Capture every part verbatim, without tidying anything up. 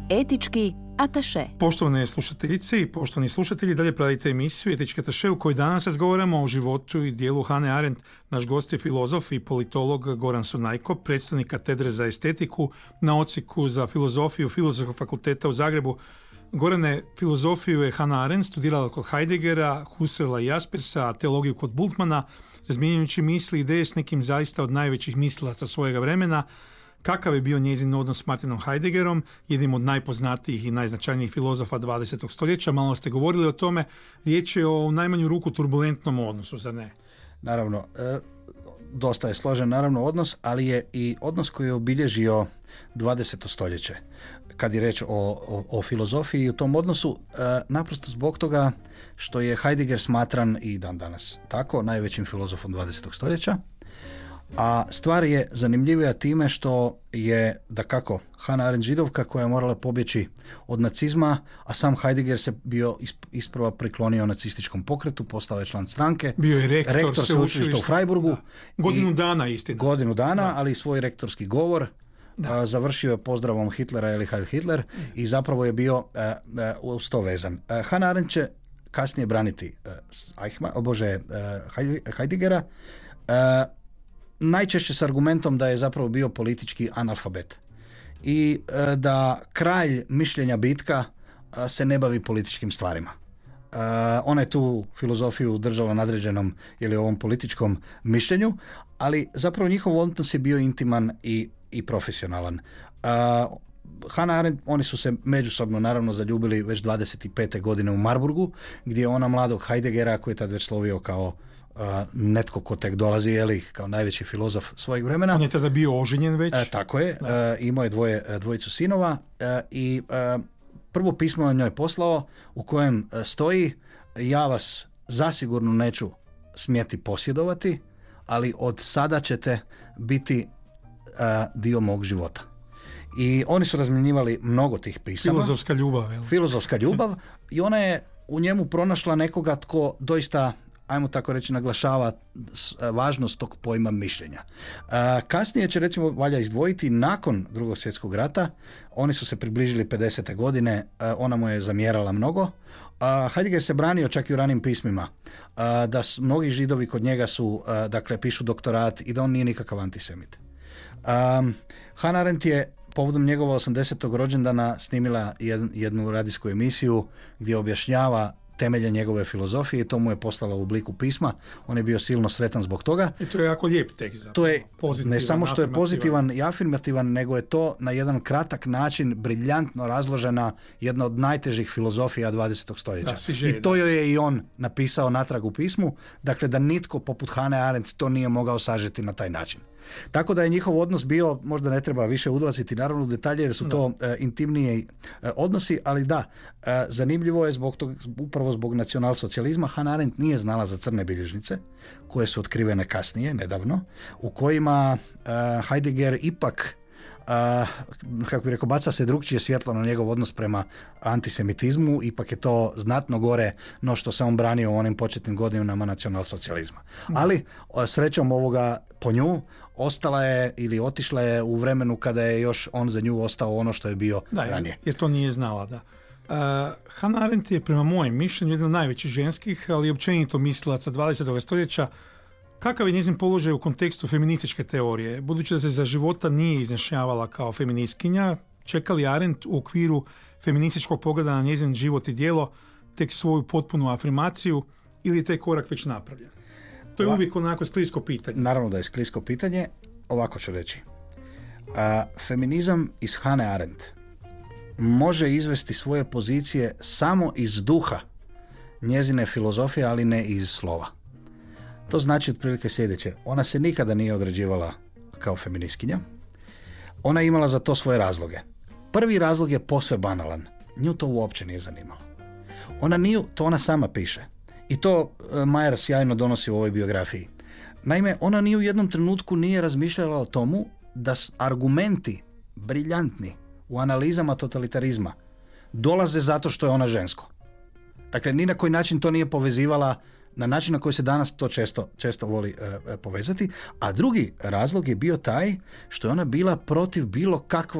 Etički ataše. Poštovane slušateljice i poštovani slušatelji, dalje pratite emisiju Etički ataše u kojoj danas razgovaramo o životu i dijelu Hane Arendt. Naš gost je filozof i politolog Goran Sonajko, predstavnik katedre za estetiku na odsjeku za filozofiju Filozofskog fakulteta u Zagrebu. Gorane, filozofiju je Hana Arendt studirala kod Heideggera, Husserla i Jaspersa, a teologiju kod Bultmana, razmijenjujući misli i ideje s nekim zaista od najvećih mislilaca svojega vremena. Kakav je bio njezin odnos s Martinom Heideggerom, jednim od najpoznatijih i najznačajnijih filozofa dvadesetog stoljeća? Malo ste govorili o tome. Riječ je o u najmanju ruku turbulentnom odnosu, zar ne? Naravno, e, dosta je složen naravno odnos, ali je i odnos koji je obilježio dvadeseto stoljeće. Kad je reč o, o, o filozofiji u tom odnosu, e, naprosto zbog toga što je Heidegger smatran i dan danas tako najvećim filozofom dvadesetog stoljeća. A stvar je zanimljivija time što je, dakako, Hana Arendt Židovka koja je morala pobjeći od nacizma, a sam Heidegger se bio isprva priklonio nacističkom pokretu, postao je član stranke. Bio je rektor, rektor sveučilišta u Freiburgu. Da. Godinu dana, istina. Godinu dana, da. ali svoj rektorski govor a, završio je pozdravom Hitlera ili Heil Hitler mm. i zapravo je bio a, a, uz to vezan. A, Hana Arendt će kasnije braniti a, Eichmann, o Bože, a, Heideggera, a, najčešće s argumentom da je zapravo bio politički analfabet i e, da kralj mišljenja bitka e, se ne bavi političkim stvarima. E, ona je tu filozofiju držala nadređenom ili ovom političkom mišljenju, ali zapravo njihov odnos je bio intiman i, i profesionalan. E, Hana Arendt, oni su se međusobno naravno zaljubili već dvadeset pete godine u Marburgu, gdje je ona mladog Heideggera, koji je tad već slovio kao Uh, netko ko tek dolazi, jeli, kao najveći filozof svojeg vremena. On je tada bio oženjen već. Uh, tako je, uh, imao je dvoje, dvojicu sinova uh, i uh, prvo pismo je njoj poslao u kojem uh, stoji: ja vas zasigurno neću smjeti posjedovati, ali od sada ćete biti uh, dio mog života. I oni su razmjenjivali mnogo tih pisama. Filozofska ljubav. Jel? Filozofska ljubav i ona je u njemu pronašla nekoga tko doista, ajmo tako reći, naglašava važnost tog pojma mišljenja. Kasnije će, recimo, valja izdvojiti, nakon Drugog svjetskog rata, oni su se približili pedesete godine, ona mu je zamjerala mnogo. Heidegger se branio čak i u ranim pismima, da su, mnogi Židovi kod njega su, dakle, pišu doktorat i da on nije nikakav antisemit. Hana Arendt je povodom njegova osamdesetog rođendana snimila jednu radijsku emisiju gdje objašnjava temelje njegove filozofije i to mu je poslala u obliku pisma. On je bio silno sretan zbog toga. I to je jako lijep tekst. Zapravo. To je ne samo što je pozitivan i afirmativan, nego je to na jedan kratak način briljantno razložena jedna od najtežih filozofija dvadesetog stoljeća. Da, želi, I to joj je i on napisao natrag u pismu, dakle da nitko poput Hane Arendt to nije mogao sažeti na taj način. Tako da je njihov odnos bio, možda ne treba više udlaziti naravno u detalje jer su to e, intimniji e, odnosi, ali da, e, zanimljivo je zbog tog, upravo zbog nacionalsocijalizma, Hana Arendt nije znala za crne bilježnice koje su otkrivene kasnije, nedavno, u kojima e, Heidegger ipak Uh, kako bih rekao, baca se drukčije svjetlo na njegov odnos prema antisemitizmu, ipak je to znatno gore no što se on branio u onim početnim godinama nacionalsocijalizma. Ali srećom ovoga po nju ostala je ili otišla je u vremenu kada je još on za nju ostao ono što je bio da, ranije. Jer to nije znala, da. Uh, Hana Arendt je prema mojem mišljenju jedna od najvećih ženskih, ali općenito mislilaca dvadesetog stoljeća. Kakav je njezin položaj u kontekstu feminističke teorije? Budući da se za života nije izjašnjavala kao feministkinja, čeka li Arendt u okviru feminističkog pogleda na njezin život i djelo tek svoju potpunu afirmaciju ili je taj korak već napravljen? To je uvijek onako sklisko pitanje. Naravno da je sklisko pitanje. Ovako ću reći. A, feminizam iz Hane Arendt može izvesti svoje pozicije samo iz duha njezine filozofije, ali ne iz slova. To znači otprilike sljedeće. Ona se nikada nije određivala kao feministkinja. Ona je imala za to svoje razloge. Prvi razlog je posve banalan. Nju to uopće nije zanimalo. Ona nije, to ona sama piše. I to Majer sjajno donosi u ovoj biografiji. Naime, ona ni u jednom trenutku nije razmišljala o tomu da argumenti briljantni u analizama totalitarizma dolaze zato što je ona žensko. Dakle, ni na koji način to nije povezivala na način na koji se danas to često, često voli e, povezati. A drugi razlog je bio taj što je ona bila protiv bilo kakvog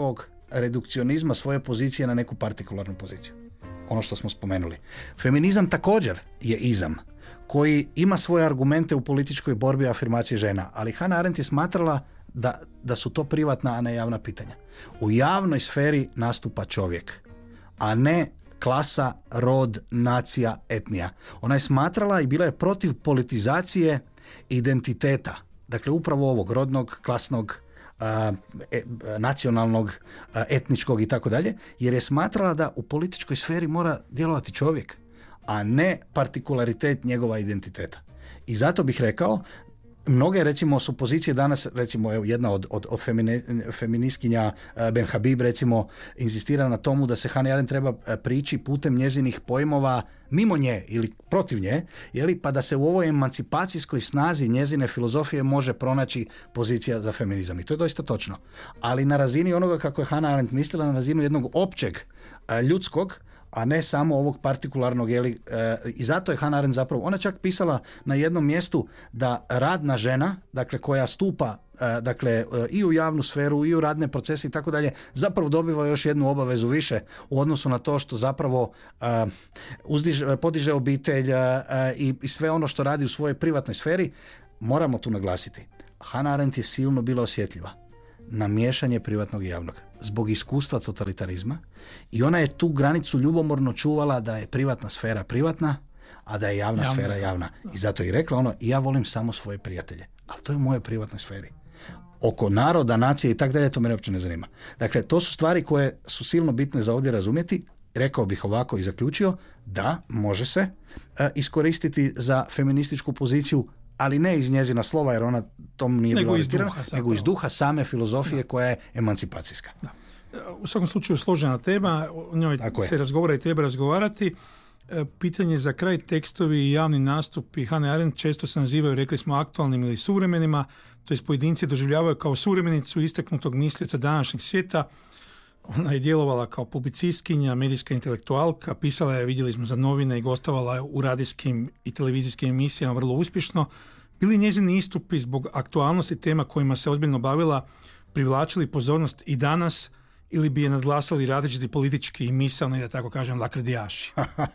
redukcionizma svoje pozicije na neku partikularnu poziciju. Ono što smo spomenuli. Feminizam također je izam koji ima svoje argumente u političkoj borbi afirmacije žena, ali Hannah Arendt je smatrala da, da su to privatna, a ne javna pitanja. U javnoj sferi nastupa čovjek, a ne klasa, rod, nacija, etnija. Ona je smatrala i bila je protiv politizacije identiteta. Dakle, upravo ovog rodnog, klasnog, a, e, nacionalnog, a, etničkog i tako dalje, jer je smatrala da u političkoj sferi mora djelovati čovjek, a ne partikularitet njegova identiteta. I zato bih rekao, mnoge, recimo, su pozicije danas, recimo, evo, jedna od, od, od femine, feministkinja Ben Habib, recimo, inzistira na tomu da se Hannah Arendt treba prići putem njezinih pojmova mimo nje ili protiv nje, jeli, pa da se u ovoj emancipacijskoj snazi njezine filozofije može pronaći pozicija za feminizam. I to je doista točno. Ali na razini onoga kako je Hannah Arendt mislila, na razinu jednog općeg ljudskog, a ne samo ovog partikularnog, jeli, e, i zato je Hannah Arendt zapravo, ona čak pisala na jednom mjestu da radna žena, dakle koja stupa e, dakle e, i u javnu sferu i u radne procese i tako dalje, zapravo dobiva još jednu obavezu više u odnosu na to što zapravo e, uzdiže, podiže obitelj e, i, i sve ono što radi u svojoj privatnoj sferi. Moramo tu naglasiti, Hannah Arendt je silno bila osjetljiva na miješanje privatnog i javnog zbog iskustva totalitarizma i ona je tu granicu ljubomorno čuvala da je privatna sfera privatna, a da je javna, javna. sfera javna. I zato je rekla ono, ja volim samo svoje prijatelje, ali to je u mojoj privatnoj sferi. Oko naroda, nacije i tako dalje, to mene uopće ne zanima. Dakle, to su stvari koje su silno bitne za ovdje razumjeti. Rekao bih ovako i zaključio, da, može se e, iskoristiti za feminističku poziciju, ali ne iz njezina slova, jer ona tom nije bila orijentirana, nego iz duha same filozofije, da, koja je emancipacijska. Da. U svakom slučaju složena tema, o njoj Tako se je. razgovara i treba razgovarati. Pitanje za kraj, tekstovi i javni nastupi Hannah Arendt često se nazivaju, rekli smo, aktualnim ili suvremenima, to jest pojedinci doživljavaju kao suvremenicu istaknutog mislioca današnjeg svijeta. Ona je djelovala kao publicistkinja, medijska intelektualka, pisala je, vidjeli smo, za novine i gostovala je u radijskim i televizijskim emisijama vrlo uspješno. Bili njezini istupi zbog aktualnosti tema kojima se ozbiljno bavila privlačili pozornost i danas, ili bi je nadglasali različiti politički i misalni, da tako kažem, lakrdijaši?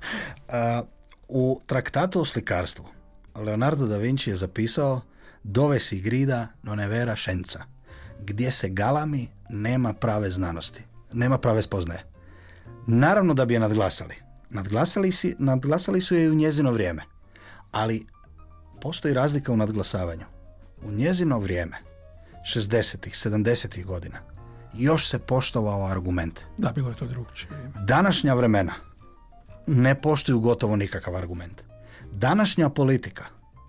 U traktatu o slikarstvu Leonardo da Vinci je zapisao: dove si grida non è vera scienza. Gdje se galami, nema prave znanosti. Nema prave spoznaje. Naravno da bi je nadglasali. Nadglasali, si, nadglasali su je i u njezino vrijeme. Ali postoji razlika u nadglasavanju. U njezino vrijeme, šezdesetih, sedamdesetih godina, još se poštovao argument. Da, bilo je to drugčije vrijeme. Današnja vremena ne poštuju gotovo nikakav argument. Današnja politika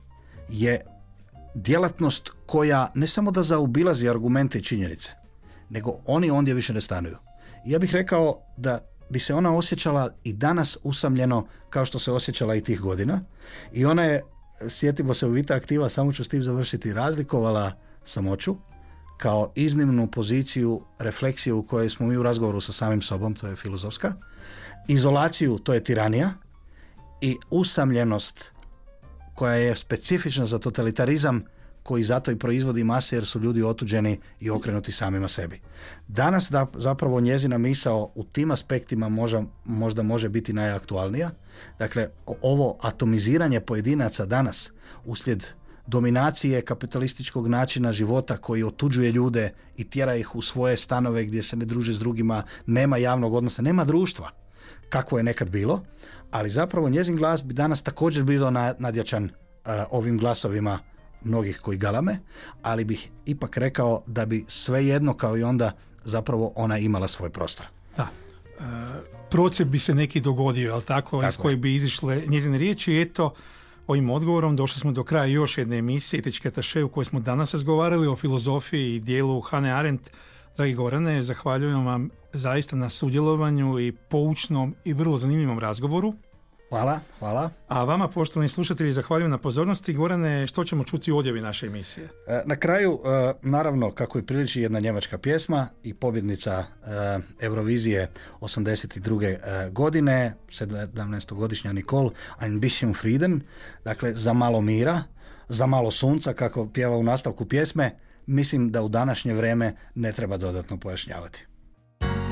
je djelatnost koja ne samo da zaobilazi argumente i činjenice, nego oni ondje više ne stanuju. Ja bih rekao da bi se ona osjećala i danas usamljeno kao što se osjećala i tih godina. I ona je, sjetimo se u Vita Activa, samo ću s tim završiti, razlikovala samoću kao iznimnu poziciju refleksije u kojoj smo mi u razgovoru sa samim sobom, to je filozofska, izolaciju, to je tiranija, i usamljenost koja je specifična za totalitarizam, koji zato i proizvodi mase, jer su ljudi otuđeni i okrenuti samima sebi. Danas da, zapravo njezina misao u tim aspektima možda, možda može biti najaktualnija. Dakle, ovo atomiziranje pojedinaca danas uslijed dominacije kapitalističkog načina života koji otuđuje ljude i tjera ih u svoje stanove gdje se ne druže s drugima, nema javnog odnosa, nema društva kakvo je nekad bilo, ali zapravo njezin glas bi danas također bilo nadjačan uh, ovim glasovima mnogih koji galame, ali bih ipak rekao da bi svejedno kao i onda zapravo ona imala svoj prostor. Da. E, procep bi se neki dogodio, ali tako, tako iz koji bi izišle njezine riječi. Eto, ovim odgovorom došli smo do kraja još jedne emisije Etički ataše u kojoj smo danas razgovarali o filozofiji i dijelu Hannah Arendt. Dragi Gorane, zahvaljujem vam zaista na sudjelovanju i poučnom i vrlo zanimljivom razgovoru. Hvala, hvala. A vama, poštovani slušatelji, zahvaljujem na pozornosti. Gorane, što ćemo čuti u odjavi naše emisije? Na kraju, naravno, kako i priliči, jedna njemačka pjesma i pobjednica Eurovizije osamdeset druge godine, sedamnaestogodišnja Nicole, Ein bisschen Frieden, dakle, za malo mira, za malo sunca, kako pjeva u nastavku pjesme. Mislim da u današnje vrijeme ne treba dodatno pojašnjavati.